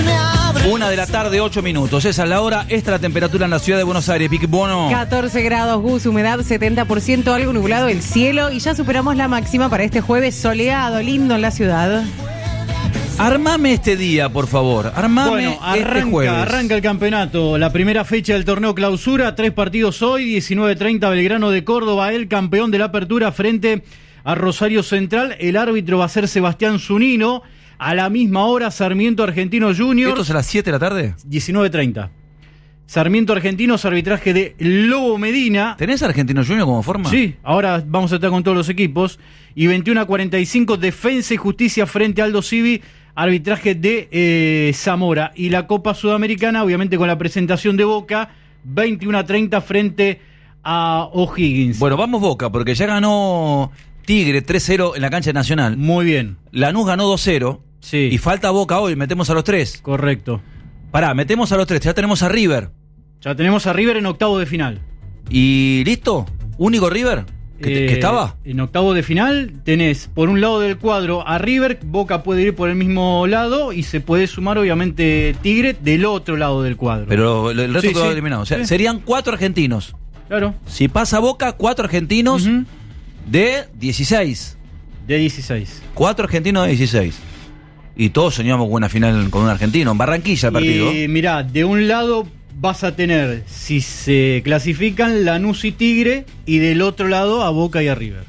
1:08 PM. Esa es la hora. Esta es la temperatura en la ciudad de Buenos Aires. Pique Bono. 14 grados, Gus, humedad 70%, algo nublado el cielo. Y ya superamos la máxima para este jueves soleado, lindo en la ciudad. Armame este día, por favor. Armame bueno, este jueves. Arranca el campeonato. La primera fecha del torneo clausura. 3 partidos hoy. 19:30 Belgrano de Córdoba, el campeón de la apertura frente a Rosario Central. El árbitro va a ser Sebastián Zunino. A la misma hora, Sarmiento Argentino Juniors. ¿Esto es a las 7 de la tarde? 19:30. Sarmiento Argentinos, arbitraje de Lobo Medina. ¿Tenés Argentino Junior como forma? Sí, ahora vamos a estar con todos los equipos. Y 21:45, Defensa y Justicia frente a Aldo Civi, arbitraje de Zamora. Y la Copa Sudamericana, obviamente con la presentación de Boca, 21:30 frente a O'Higgins. Bueno, vamos Boca, porque ya ganó Tigre 3-0 en la cancha nacional. Muy bien. Lanús ganó 2-0. Sí. Y falta Boca hoy, metemos a los 3. Correcto. Pará, metemos a los 3, ya tenemos a River. Ya tenemos a River en octavo de final. ¿Y listo? ¿Único River? ¿Que estaba? En octavo de final tenés por un lado del cuadro a River, Boca puede ir por el mismo lado y se puede sumar obviamente Tigre del otro lado del cuadro. Pero el resto quedó eliminado. O sea, sí. serían 4 argentinos. Claro. Si pasa Boca, 4 argentinos de 16. De 16. 4 argentinos de 16. Y todos soñamos con una final con un argentino. En Barranquilla el partido. Y mirá, de un lado vas a tener, si se clasifican, Lanús y Tigre, y del otro lado a Boca y a River.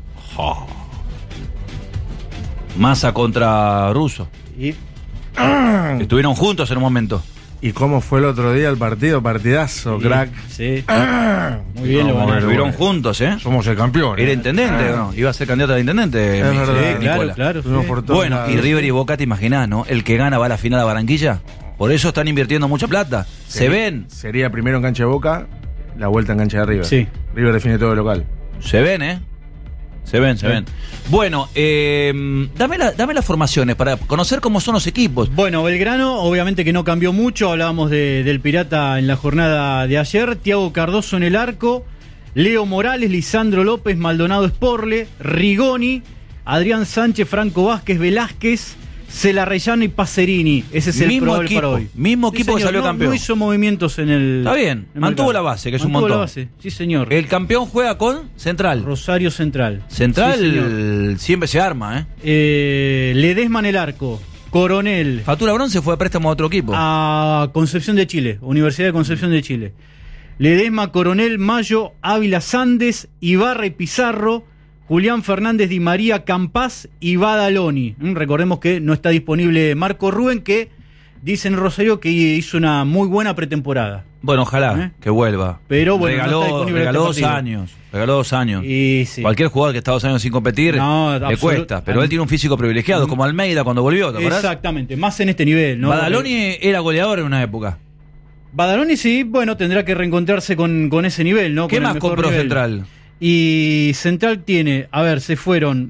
Massa contra Russo. Y Estuvieron juntos en un momento. ¿Y cómo fue el otro día el partido? Partidazo, crack. Sí. Muy bien, lo ganaron. Estuvieron juntos, ¿eh? Somos el campeón. Era intendente, ¿no? Iba a ser candidato a intendente. Es verdad. Sí, Nicola. claro. Estuvimos Sí. por todos Bueno, lados. y River y Boca, te imaginás, ¿no? El que gana va a la final a Barranquilla. Por eso están invirtiendo mucha plata. Se ven, Sería primero en cancha de Boca, la vuelta en cancha de River. Sí. River define todo el local. se ven, ¿eh? Se ven. Bueno, dame las formaciones para conocer cómo son los equipos. Bueno, Belgrano, obviamente que no cambió mucho. Hablábamos del Pirata en la jornada de ayer. Thiago Cardoso en el arco. Leo Morales, Lisandro López, Maldonado Sporle, Rigoni, Adrián Sánchez, Franco Vázquez, Velázquez, Celarrellano y Pacerini. Ese es el Mismo probable equipo, para hoy. mismo equipo que señor, salió campeón. No hizo movimientos en el... Está bien, en el mantuvo mercado. la base, que es un Mantuvo montón. la base, sí señor. El campeón juega con Central. Rosario Central. Central Sí, señor. siempre se arma, ¿eh? Ledesma en el arco. Coronel. Factura Bronce fue a préstamo a otro equipo. A Concepción de Chile, Universidad de Concepción de Chile. Ledesma, Coronel, Mayo, Ávila Sandes, Ibarra y Pizarro, Julián Fernández, Di María, Campás y Badaloni. Recordemos que no está disponible Marco Rubén, que dice en Rosario que hizo una muy buena pretemporada. Bueno, ojalá que vuelva. Pero bueno, no está disponible regaló este 2 partido. años. Regaló 2 años. Y sí. Cualquier jugador que está 2 años sin competir le cuesta. Pero él tiene un físico privilegiado, como Almeida cuando volvió, ¿te acordás? Exactamente, más en este nivel, ¿no? Badaloni era goleador en una época. Badaloni sí, bueno, tendrá que reencontrarse con ese nivel, ¿no? ¿Qué Con el más mejor compró nivel. Central? Y Central tiene, a ver, se fueron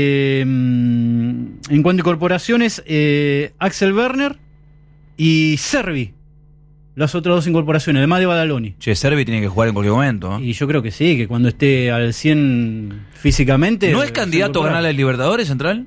en cuanto a incorporaciones, Axel Werner y Servi. Las otras 2 incorporaciones, además de Badaloni. Che, Servi tiene que jugar en cualquier momento, ¿eh? Y yo creo que sí, que cuando esté al 100 físicamente... ¿No es candidato a ganar el Libertadores, Central?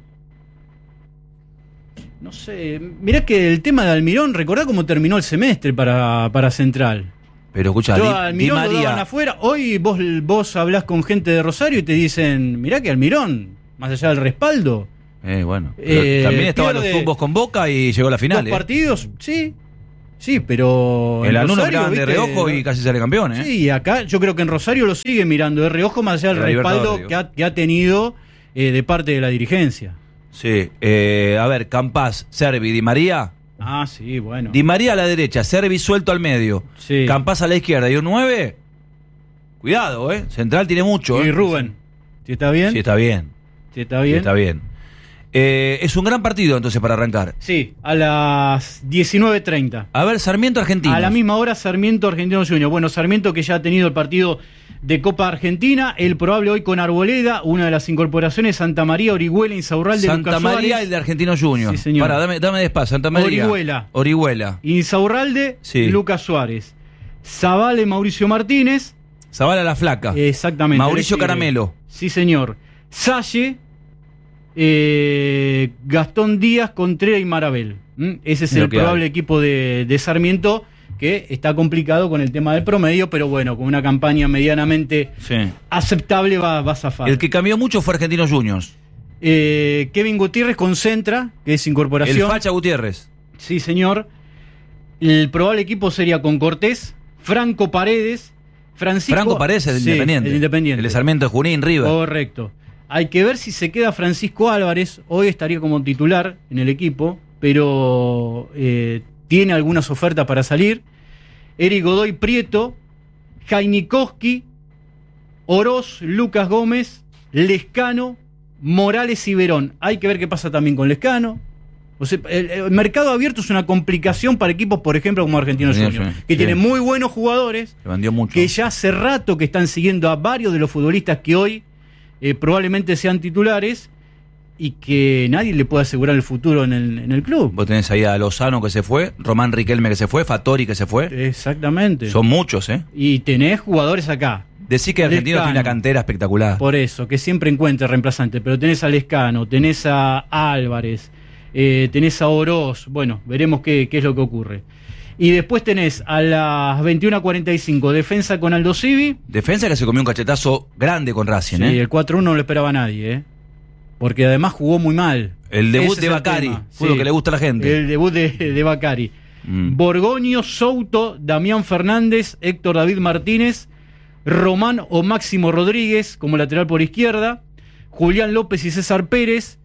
No sé, mirá que el tema de Almirón, recordá cómo terminó el semestre para Central. Pero escucha, Yo Di Almirón lo daban María... afuera. Hoy vos hablás con gente de Rosario y te dicen, mirá que Almirón, más allá del respaldo, bueno. Pero también estaban los pierde tumbos con Boca y llegó a la final, 2 partidos, sí, pero El Lanús lo Rosario, miraban de ¿viste? reojo y casi sale campeón, ¿eh? Sí, y acá yo creo que en Rosario lo sigue mirando de reojo más allá del La respaldo Libertadores, que ha tenido de parte de la dirigencia. Sí. A ver, Campás, Servi, Di María. Ah, sí, bueno. Di María a la derecha, Servi suelto al medio. Sí. Campás a la izquierda y un 9. Cuidado, ¿eh? Central tiene mucho, Y ¿eh? Rubén, ¿sí está bien? Sí, está bien. ¿Sí está bien? Sí, está bien. Es un gran partido entonces para arrancar. Sí, a las 19:30. A ver, Sarmiento Argentino. A la misma hora, Sarmiento Argentino Juniors. Bueno, Sarmiento que ya ha tenido el partido de Copa Argentina, el probable hoy con Arboleda, una de las incorporaciones, Santa María, Orihuela, Insaurralde, Santa Lucas María, Suárez. el de Argentino Junior. Sí, señor. Dame despacio. Santa María. Orihuela. Insaurralde, Sí. Lucas Suárez. Zabale, Mauricio Martínez. Zavala la flaca. Exactamente. Mauricio Tigre. Caramelo. Sí, señor. Salle, Gastón Díaz, Contreras y Marabel. Ese es el probable equipo de Sarmiento, que está complicado con el tema del promedio, pero bueno, con una campaña medianamente aceptable va a zafar. El que cambió mucho fue Argentinos Juniors. Kevin Gutiérrez concentra, que es incorporación. El Facha Gutiérrez. Sí, señor. El probable equipo sería con Cortés, Franco Paredes, Franco Paredes, el Independiente. El Independiente. El de Sarmiento de Junín, River. Correcto. Hay que ver si se queda Francisco Álvarez. Hoy estaría como titular en el equipo, pero tiene algunas ofertas para salir. Eric Godoy Prieto, Jainikowski, Oroz, Lucas Gómez, Lescano, Morales y Verón. Hay que ver qué pasa también con Lescano. O sea, el mercado abierto es una complicación para equipos, por ejemplo, como Argentinos Juniors, que tienen muy buenos jugadores, que ya hace rato que están siguiendo a varios de los futbolistas que hoy probablemente sean titulares y que nadie le puede asegurar el futuro en el club. Vos tenés ahí a Lozano que se fue, Román Riquelme que se fue, Fattori que se fue. Exactamente. Son muchos, ¿eh? Y tenés jugadores acá. Decís que Argentino tiene una cantera espectacular. Por eso, que siempre encuentra reemplazante, pero tenés a Lescano, tenés a Álvarez, tenés a Oroz, bueno, veremos qué es lo que ocurre. Y después tenés a las 21:45 defensa con Aldo Civi. Defensa que se comió un cachetazo grande con Racing, sí, el 4-1 no lo esperaba nadie, porque además jugó muy mal. El debut de Bacari, fue lo que le gusta a la gente. El debut de Bacari. Borgoño, Souto, Damián Fernández, Héctor David Martínez, Román o Máximo Rodríguez como lateral por izquierda, Julián López y César Pérez,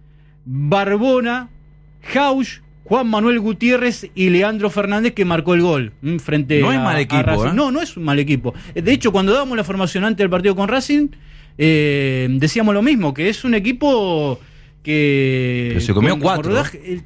Barbona, Jauch, Juan Manuel Gutiérrez y Leandro Fernández, que marcó el gol frente no es mal equipo, a Racing. No es un mal equipo. De hecho, cuando dábamos la formación antes del partido con Racing, decíamos lo mismo, que es un equipo que... Pero se comió cuatro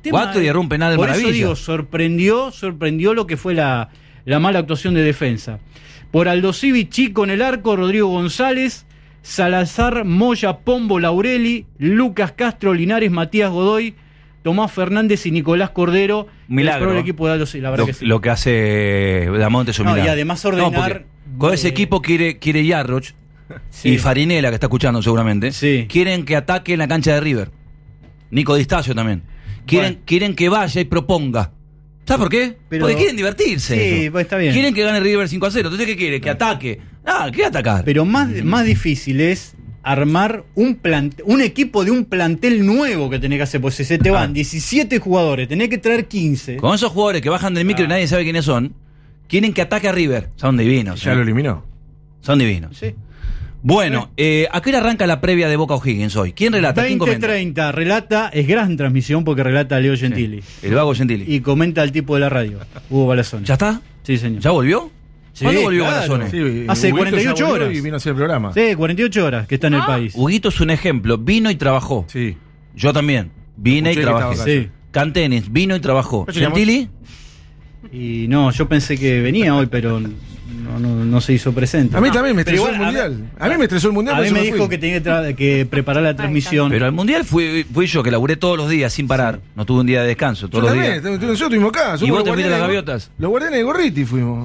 y erró un penal por maravilla. Eso digo, sorprendió lo que fue la mala actuación de defensa. Por Aldo Civi, Chico en el arco, Rodrigo González, Salazar, Moya, Pombo, Laureli, Lucas Castro, Linares, Matías Godoy, Tomás Fernández y Nicolás Cordero. Milagro. El equipo de Aldo Civi, la verdad que sí. Lo que hace Damonte es un milagro. Y además ordenar... con ese equipo quiere Yarroch y Farinela, que está escuchando seguramente, quieren que ataque en la cancha de River. Nico Distacio también. Quieren que vaya y proponga. ¿Sabes por qué? Porque quieren divertirse. Sí, pues está bien. Quieren que gane River 5-0. Entonces, ¿qué quiere? Que ataque. ¿Qué atacar? Pero más difícil es armar un equipo de un plantel nuevo que tenés que hacer. Pues si se te van 17 jugadores, tenés que traer 15. Con esos jugadores que bajan del micro y nadie sabe quiénes son, quieren que ataque a River. Son divinos. Ya lo eliminó. Son divinos. Sí. Bueno, ¿a qué hora arranca la previa de Boca O'Higgins hoy? ¿Quién relata? 20:30 relata, es gran transmisión porque relata Leo Gentili. Sí, el vago Gentili. Y comenta el tipo de la radio, Hugo Balazone. ¿Ya está? Sí, señor. ¿Ya volvió? Sí, ¿Cuándo volvió claro. Balazone? Sí, hace Huguito 48 horas. Y vino a hacer el programa. Sí, 48 horas que está en el país. Huguito es un ejemplo. Vino y trabajó. Sí. Yo también. Vine y trabajé. Sí. Cantenis, vino y trabajó. ¿Gentili? Y no, yo pensé que venía hoy, pero no se hizo presente. A mí también me estresó igual, el Mundial. A mí me estresó el Mundial. A mí me dijo que tenía que preparar la transmisión. Pero al Mundial fui yo, que laburé todos los días sin parar. No tuve un día de descanso, todos los días. Nosotros estuvimos acá. ¿Y vos te fuiste a las Gaviotas? Los guardianes de Gorriti fuimos.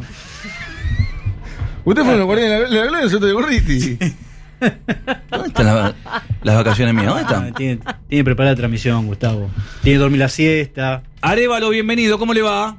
Usted fue los guardianes de la Gloria y nosotros de Gorriti. ¿Dónde están las vacaciones mías? ¿Dónde están? Tiene preparada la transmisión, Gustavo. Tiene que dormir la siesta. Arévalo, bienvenido, ¿cómo le va?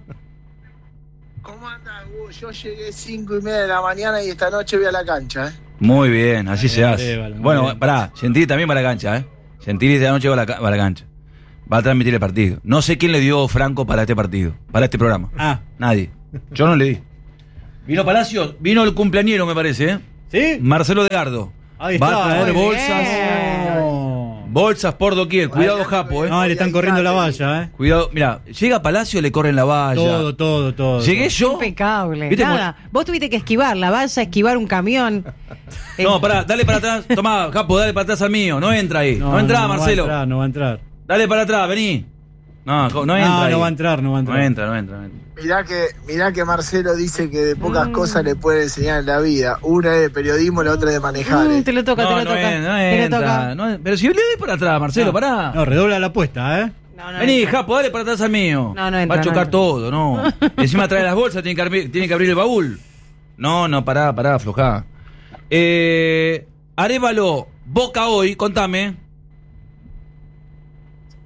¿Cómo anda, Hugo? Yo llegué 5:30 de la mañana y esta noche voy a la cancha, Muy bien, así se hace. Arévalo, Bueno, bien. pará, Gentili también va a la cancha, Gentili esta noche va a la cancha. Va a transmitir el partido. No sé quién le dio Franco para este partido, para este programa. Nadie. Yo no le di. Vino Palacio, vino el cumpleañero, me parece, ¿Sí? Marcelo Edgardo. Ahí Va está. a traer muy bolsas. bien. Bolsas por doquier. Cuidado, Japo, No, le están corriendo la valla, Cuidado, mira, llega a Palacio, le corren la valla. Todo. Llegué yo. Impecable. ¿Viste Nada. Vos tuviste que esquivar la valla, esquivar un camión. No, pará, dale para atrás. Tomá, Japo, dale para atrás al mío. No entra ahí. No entra, Marcelo. No va a entrar. Dale para atrás, vení. No entra. ahí. No va a entrar. No entra. Mirá que Marcelo dice que de pocas cosas le puede enseñar en la vida. Una es de periodismo, la otra es de manejar. Te lo toca, te lo toca. No Te lo entra. toca. Pero si le doy para atrás, Marcelo, pará. No, redobla la apuesta, No, Vení, entra. Japo, dale para atrás al mío. No entra, va a chocar no todo, no. Encima trae las bolsas, tiene que abrir el baúl. No, pará, aflojá. Arévalo, Boca hoy, contame.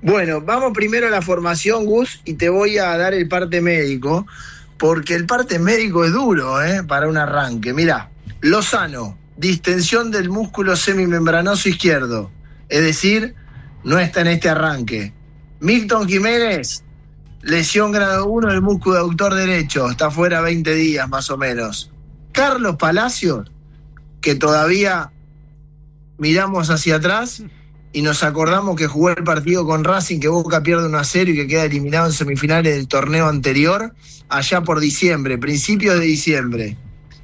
Bueno, vamos primero a la formación, Gus, y te voy a dar el parte médico, porque el parte médico es duro, para un arranque. Mirá, Lozano, distensión del músculo semimembranoso izquierdo, es decir, no está en este arranque. Milton Jiménez, lesión grado 1 del músculo aductor derecho, está fuera 20 días más o menos. Carlos Palacios, que todavía miramos hacia atrás y nos acordamos que jugó el partido con Racing, que Boca pierde 1-0 y que queda eliminado en semifinales del torneo anterior, allá por diciembre, principios de diciembre.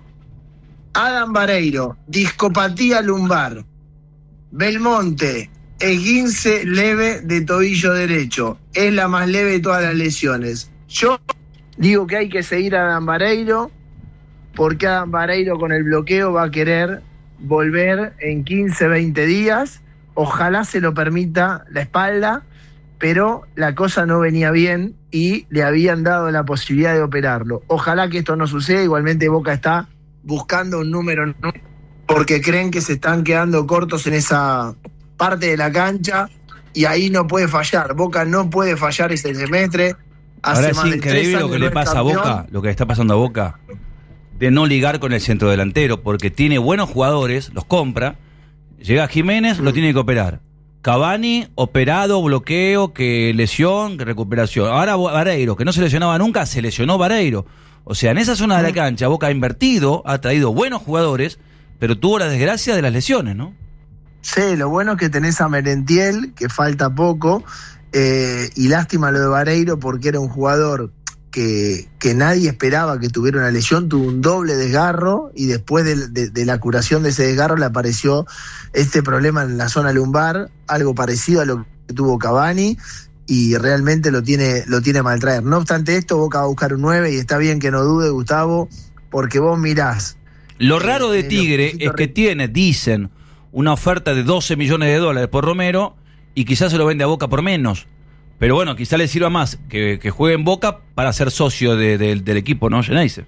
Adam Vareiro, discopatía lumbar. Belmonte, esguince leve de tobillo derecho. Es la más leve de todas las lesiones. Yo digo que hay que seguir a Adam Vareiro, porque Adam Vareiro con el bloqueo va a querer volver en 15, 20 días. Ojalá se lo permita la espalda, pero la cosa no venía bien y le habían dado la posibilidad de operarlo. Ojalá que esto no suceda. Igualmente Boca está buscando un número 9 porque creen que se están quedando cortos en esa parte de la cancha y ahí no puede fallar. Boca no puede fallar este semestre. Ahora es increíble lo que le pasa a Boca, lo que le está pasando a Boca, de no ligar con el centrodelantero, porque tiene buenos jugadores, los compra. Llega Jiménez, lo tiene que operar. Cavani, operado, bloqueo, que lesión, que recuperación. Ahora Vareiro, que no se lesionaba nunca, se lesionó Vareiro. O sea, en esa zona de la cancha, Boca ha invertido, ha traído buenos jugadores, pero tuvo la desgracia de las lesiones, ¿no? Sí, lo bueno es que tenés a Merentiel, que falta poco, y lástima lo de Vareiro, porque era un jugador que nadie esperaba que tuviera una lesión, tuvo un doble desgarro y después de la curación de ese desgarro le apareció este problema en la zona lumbar, algo parecido a lo que tuvo Cavani, y realmente lo tiene a maltraer. No obstante esto, Boca va a buscar un 9 y está bien que no dude, Gustavo, porque vos mirás. Lo raro de Tigre es que dicen, una oferta de $12 millones por Romero y quizás se lo vende a Boca por menos. Pero bueno, quizá le sirva más que juegue en Boca para ser socio del equipo, ¿no, Geneise?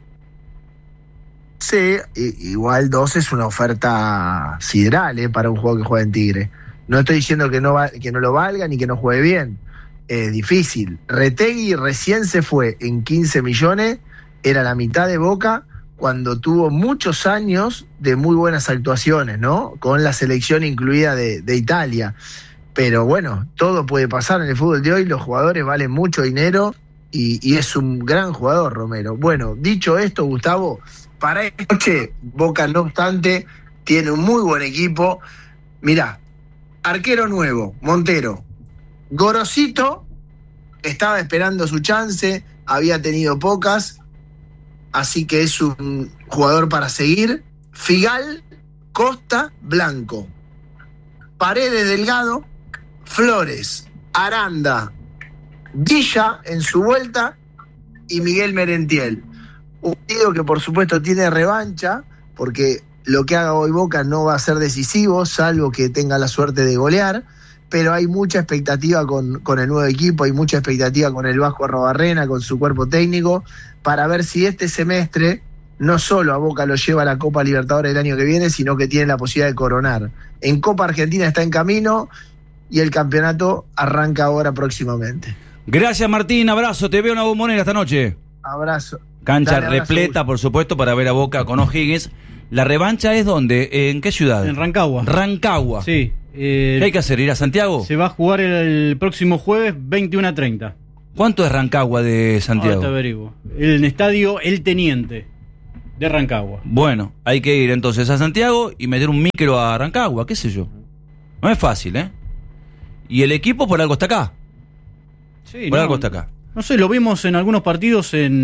Sí, igual 12 es una oferta sideral para un jugador que juega en Tigre. No estoy diciendo que no lo valga ni que no juegue bien. Es difícil. Retegui recién se fue en 15 millones, era la mitad de Boca, cuando tuvo muchos años de muy buenas actuaciones, ¿no? Con la selección incluida de Italia. Pero bueno, todo puede pasar en el fútbol de hoy, los jugadores valen mucho dinero y es un gran jugador Romero. Bueno, dicho esto, Gustavo, para esta noche Boca no obstante tiene un muy buen equipo. Mirá, arquero nuevo, Montero. Gorosito estaba esperando su chance, había tenido pocas, así que es un jugador para seguir. Figal, Costa, Blanco. Paredes, Delgado, Flores, Aranda, Villa en su vuelta y Miguel Merentiel. Un partido que por supuesto tiene revancha, porque lo que haga hoy Boca no va a ser decisivo, salvo que tenga la suerte de golear, pero hay mucha expectativa con el nuevo equipo, hay mucha expectativa con el Vasco Arrobarrena, con su cuerpo técnico, para ver si este semestre no solo a Boca lo lleva a la Copa Libertadores el año que viene, sino que tiene la posibilidad de coronar. En Copa Argentina está en camino y el campeonato arranca ahora próximamente. Gracias, Martín, abrazo, te veo en la Bombonera esta noche. Abrazo. Cancha Dale, abrazo, repleta, por supuesto, para ver a Boca con O'Higgins. ¿La revancha es dónde? ¿En qué ciudad? En Rancagua. Rancagua. Sí. ¿Qué hay que hacer? ¿Ir a Santiago? Se va a jugar el próximo jueves 21:30. ¿Cuánto es Rancagua de Santiago? Ahora te averiguo. El estadio El Teniente de Rancagua. Bueno, hay que ir entonces a Santiago y meter un micro a Rancagua, qué sé yo. No es fácil, ¿eh? Y el equipo por algo está acá. Sí, por algo está acá. No sé, lo vimos en algunos partidos en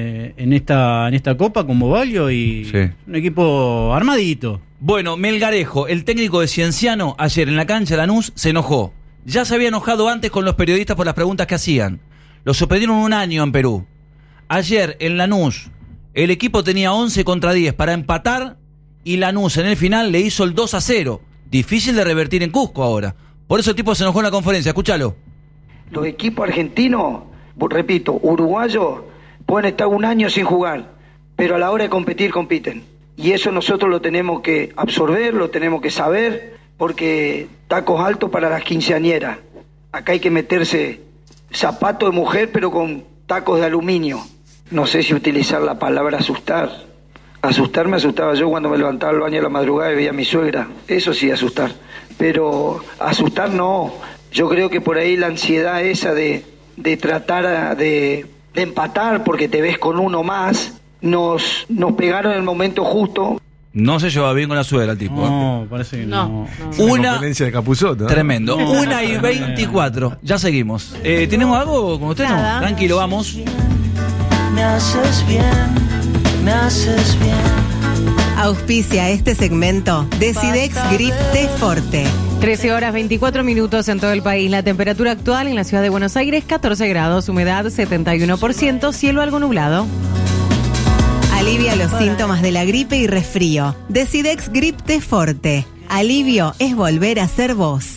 esta Copa con Bovalio y sí. Un equipo armadito. Bueno, Melgarejo, el técnico de Cienciano, ayer en la cancha de Lanús se enojó. Ya se había enojado antes con los periodistas por las preguntas que hacían. Lo suspendieron un año en Perú. Ayer en Lanús el equipo tenía 11 contra 10 para empatar y Lanús en el final le hizo el 2-0. Difícil de revertir en Cusco ahora. Por eso el tipo se enojó en la conferencia, escúchalo. Los equipos argentinos, repito, uruguayos, pueden estar un año sin jugar, pero a la hora de competir, compiten. Y eso nosotros lo tenemos que absorber, lo tenemos que saber, porque tacos altos para las quinceañeras. Acá hay que meterse zapato de mujer, pero con tacos de aluminio. No sé si utilizar la palabra asustar. Asustar me asustaba yo cuando me levantaba al baño a la madrugada y veía a mi suegra. Eso sí, asustar. Pero asustar no. Yo creo que por ahí la ansiedad esa de tratar de empatar porque te ves con uno más, nos pegaron en el momento justo. No se lleva bien con la suegra el tipo. No, parece que no. Una de Capusotto, ¿no? Tremendo. 1:24. Ya seguimos. ¿Tenemos algo con usted? Nada. No. Tranquilo, vamos. Me haces bien, me haces bien. Auspicia este segmento Decidex Grip T Forte. 13 horas 24 minutos en todo el país. La temperatura actual en la ciudad de Buenos Aires, 14 grados, humedad 71%, cielo algo nublado. Alivia los síntomas de la gripe y resfrío. Decidex Grip T Forte. Alivio es volver a ser vos.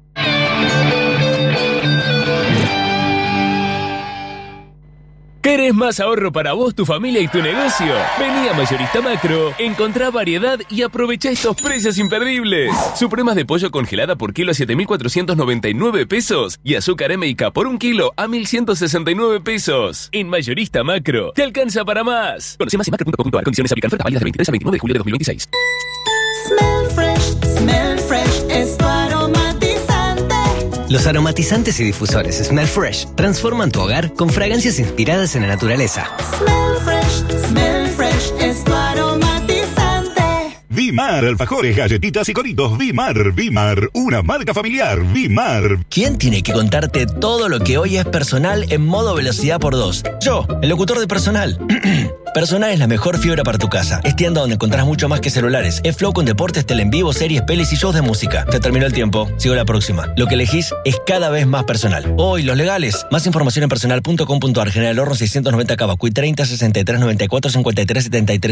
¿Querés más ahorro para vos, tu familia y tu negocio? Vení a Mayorista Macro, encontrá variedad y aprovecha estos precios imperdibles. Supremas de pollo congelada por kilo a 7.499 pesos y azúcar M&K por 1 kilo a 1.169 pesos. En Mayorista Macro, te alcanza para más. Conoce más en macro.com.ar. Condiciones aplican. Ofertas válidas del 23 al 29 de julio de 2026. Smell fresh es tu aromatizante. Los aromatizantes y difusores Smell Fresh transforman tu hogar con fragancias inspiradas en la naturaleza. Smell fresh es tu aromatizante. Vimar, alfajores, galletitas y coritos. Vimar, una marca familiar. Vimar. ¿Quién tiene que contarte todo lo que hoy es Personal en modo velocidad por 2? Yo, el locutor de Personal. Personal es la mejor fibra para tu casa. Es tienda donde encontrás mucho más que celulares. Es Flow con deportes, tele en vivo, series, pelis y shows de música. Se terminó el tiempo. Sigo la próxima. Lo que elegís es cada vez más personal. Hoy, los legales. Más información en personal.com.ar. General Horno 690 Cava. Cuy 30 63 94 53 73.